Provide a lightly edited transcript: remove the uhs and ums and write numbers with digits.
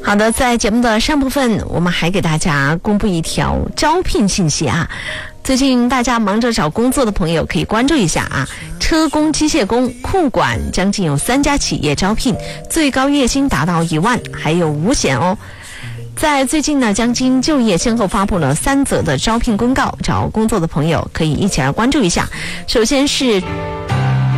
好的，在节目的上部分，我们还给大家公布一条招聘信息啊。最近大家忙着找工作的朋友可以关注一下啊，车工、机械工、库管将近有3家企业招聘，最高月薪达到1万，还有5险哦。在最近呢，江津就业先后发布了3则的招聘公告，找工作的朋友可以一起来关注一下。首先是